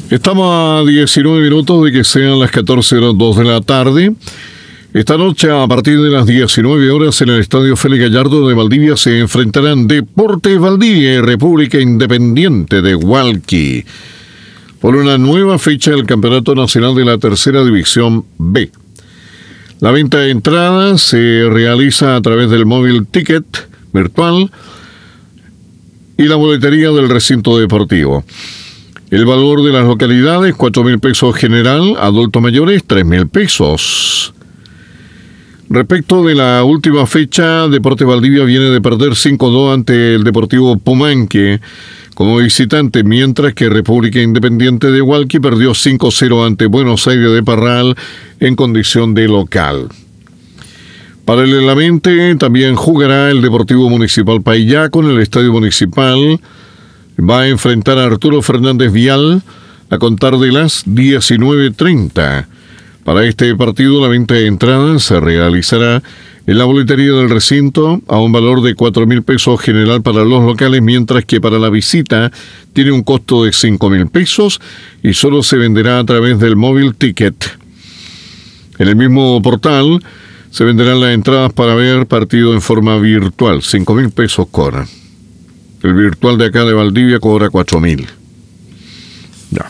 Estamos a 19 minutos de que sean las 14:02 de la tarde. Esta noche, a partir de las 19 horas, en el Estadio Félix Gallardo de Valdivia se enfrentarán Deportes Valdivia y República Independiente de Hualqui por una nueva fecha del Campeonato Nacional de la Tercera División B. La venta de entradas se realiza a través del móvil ticket virtual y la boletería del recinto deportivo. El valor de las localidades, 4.000 pesos general, adultos mayores, 3.000 pesos. Respecto de la última fecha, Deportes Valdivia viene de perder 5-2 ante el Deportivo Pumanque como visitante, mientras que República Independiente de Hualqui perdió 5-0 ante Buenos Aires de Parral en condición de local. Paralelamente, también jugará el Deportivo Municipal Paillaco en el Estadio Municipal. Va a enfrentar a Arturo Fernández Vial a contar de las 19:30. Para este partido, la venta de entradas se realizará en la boletería del recinto a un valor de 4.000 pesos general para los locales, mientras que para la visita tiene un costo de 5.000 pesos y solo se venderá a través del móvil ticket. En el mismo portal se venderán las entradas para ver partido en forma virtual. 5.000 pesos cobran. El virtual de acá de Valdivia cobra 4.000. Ya.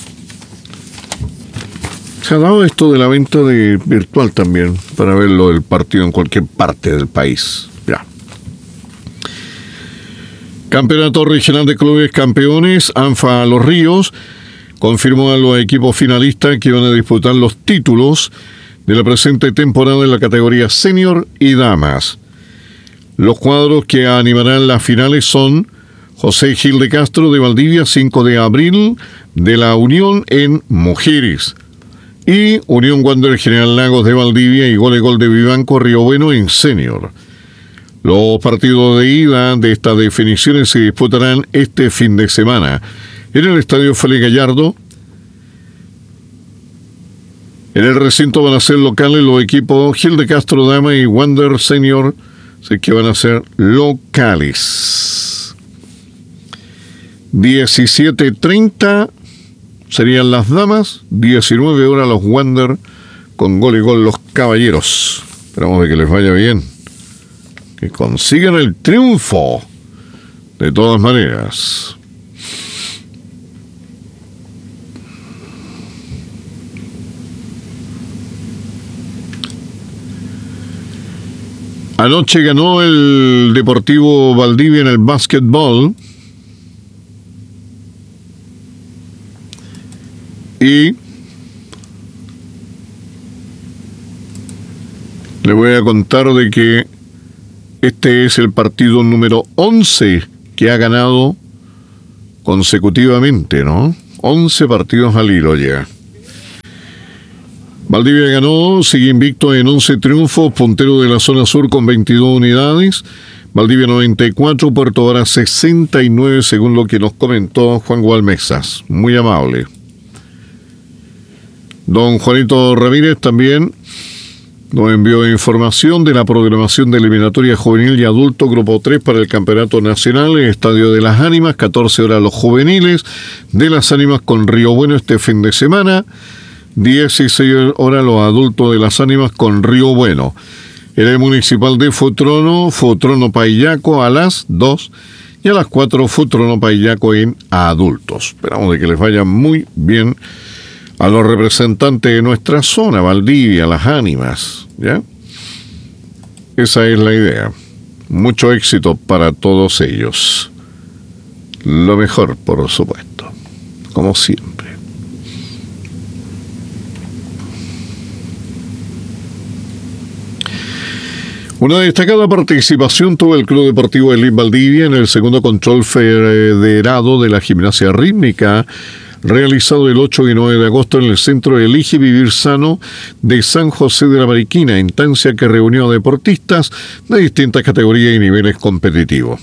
Se ha dado esto de la venta de virtual también, para verlo el partido en cualquier parte del país. Ya. Campeonato Regional de Clubes Campeones, ANFA Los Ríos, confirmó a los equipos finalistas que van a disputar los títulos de la presente temporada en la categoría Senior y Damas. Los cuadros que animarán las finales son José Gil de Castro de Valdivia, 5 de abril, de la Unión en Mujeres, y Unión Wander General Lagos de Valdivia y Gol de Vivanco Río Bueno en Senior. Los partidos de ida de estas definiciones se disputarán este fin de semana en el Estadio Félix Gallardo. En el recinto van a ser locales los equipos Gil de Castro Dama y Wander Senior, así que van a ser locales. 17:30 serían las damas, 19 horas los Wander, con gol y gol los caballeros. Esperamos de que les vaya bien, que consigan el triunfo de todas maneras. Anoche ganó el Deportivo Valdivia en el básquetbol y le voy a contar de que este es el partido número 11 que ha ganado consecutivamente, ¿no? 11 partidos al hilo ya. Valdivia ganó, sigue invicto en 11 triunfos, puntero de la zona sur con 22 unidades. Valdivia 94, Puerto Varas 69, según lo que nos comentó Juan Gualmesas. Muy amable. Don Juanito Ramírez también nos envió información de la programación de eliminatoria juvenil y adulto Grupo 3 para el Campeonato Nacional en el Estadio de las Ánimas. 14 horas los juveniles de las Ánimas con Río Bueno este fin de semana. 16 horas los adultos de las Ánimas con Río Bueno. En el municipal de Futrono Paillaco a las 2 y a las 4 Futrono Paillaco en adultos. Esperamos de que les vaya muy bien a los representantes de nuestra zona, Valdivia, las Ánimas, ¿ya? Esa es la idea. Mucho éxito para todos ellos. Lo mejor, por supuesto, como siempre. Una destacada participación tuvo el Club Deportivo Elite Valdivia en el segundo control federado de la gimnasia rítmica, realizado el 8 y 9 de agosto en el Centro Elige Vivir Sano de San José de la Mariquina, instancia que reunió a deportistas de distintas categorías y niveles competitivos.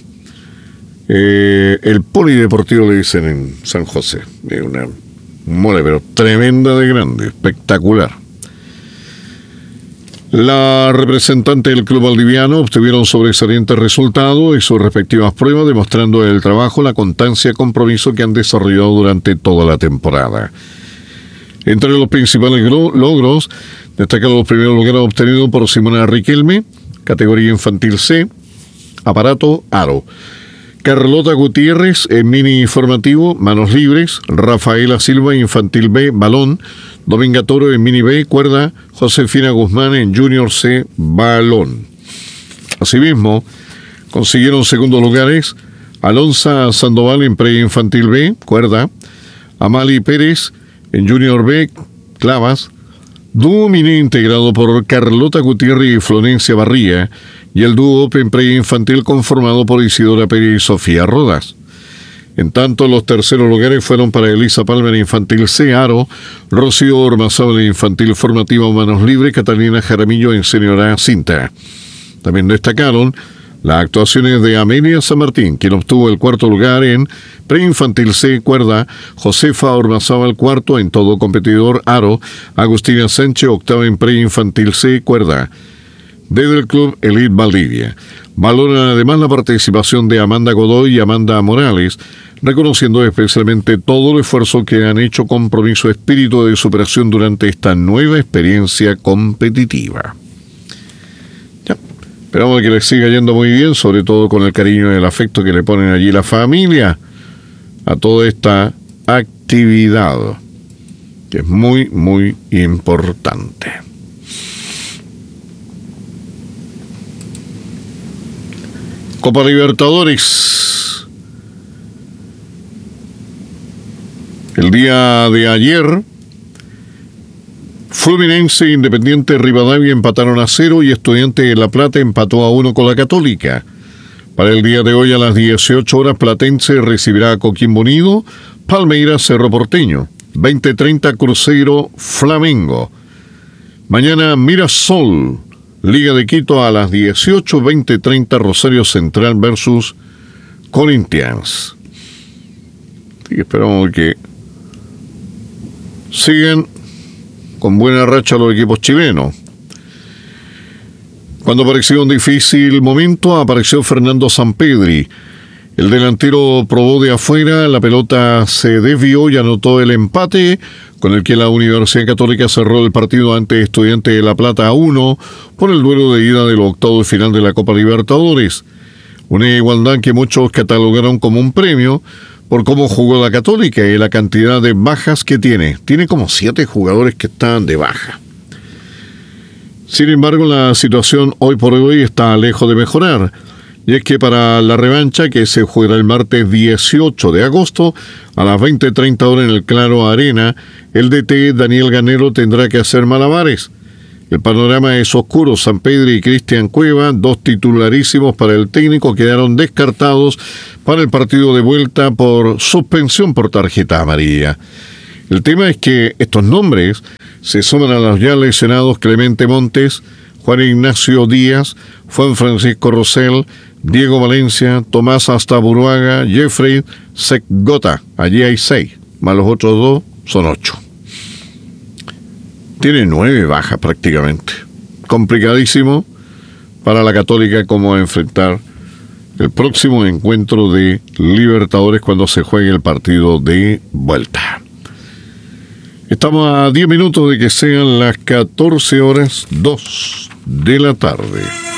El polideportivo le dicen en San José, es una mole pero tremenda de grande, espectacular. La representante del club valdiviano obtuvieron sobresalientes resultados en sus respectivas pruebas, demostrando el trabajo, la constancia y compromiso que han desarrollado durante toda la temporada. Entre los principales logros, destacan los primeros lugares obtenidos por Simona Riquelme, categoría infantil C, aparato aro. Carlota Gutiérrez en mini formativo, manos libres. Rafaela Silva, infantil B, balón. Dominga Toro en mini B, cuerda. Josefina Guzmán en junior C, balón. Asimismo, consiguieron segundos lugares Alonso Sandoval en preinfantil B, cuerda. Amali Pérez en junior B, clavas. Dúo mini integrado por Carlota Gutiérrez y Florencia Barría, y el dúo Open preinfantil conformado por Isidora Pérez y Sofía Rodas. En tanto, los terceros lugares fueron para Elisa Palmer infantil C, aro, Rocío Ormazábal infantil formativa manos libres, Catalina Jaramillo en senior A, cinta. También destacaron las actuaciones de Amelia San Martín, quien obtuvo el cuarto lugar en preinfantil C, cuerda. Josefa Ormazábal cuarto en todo competidor, aro. Agustina Sánchez octava en preinfantil C, cuerda. Desde el club Elite Valdivia valoran además la participación de Amanda Godoy y Amanda Morales, reconociendo especialmente todo el esfuerzo que han hecho, compromiso, espíritu de superación durante esta nueva experiencia competitiva. Ya, esperamos que les siga yendo muy bien, sobre todo con el cariño y el afecto que le ponen allí la familia a toda esta actividad, que es muy, muy importante. Copa Libertadores. El día de ayer, Fluminense e Independiente Rivadavia empataron a 0 y Estudiantes de La Plata empató a 1 con la Católica. Para el día de hoy a las 18 horas, Platense recibirá a Coquimbo Unido, Palmeiras Cerro Porteño, 20:30 Cruzeiro Flamengo. Mañana Mirasol, Liga de Quito a las 18, 20:30 Rosario Central versus Corinthians. Y esperamos que sigan con buena racha los equipos chilenos. Cuando parecía un difícil momento, apareció Fernando Sampedri. El delantero probó de afuera, la pelota se desvió y anotó el empate, con el que la Universidad Católica cerró el partido ante Estudiantes de La Plata a 1 por el duelo de ida del octavo de final de la Copa Libertadores. Una igualdad que muchos catalogaron como un premio por cómo jugó la Católica y la cantidad de bajas que tiene. Tiene como 7 jugadores que están de baja. Sin embargo, la situación hoy por hoy está lejos de mejorar. Y es que para la revancha, que se jugará el martes 18 de agosto a las 20:30 horas en el Claro Arena, el DT Daniel Ganero tendrá que hacer malabares. El panorama es oscuro. Sampedri y Cristian Cueva, 2 titularísimos para el técnico, quedaron descartados para el partido de vuelta por suspensión por tarjeta amarilla. El tema es que estos nombres se suman a los ya lesionados Clemente Montes, Juan Ignacio Díaz, Juan Francisco Rosell, Diego Valencia, Tomás Astaburuaga, Jeffrey Secgota. Allí hay 6, más los otros 2 son 8. Tiene 9 bajas prácticamente. Complicadísimo para la Católica cómo enfrentar el próximo encuentro de Libertadores cuando se juegue el partido de vuelta. Estamos a 10 minutos de que sean las 14:02 de la tarde.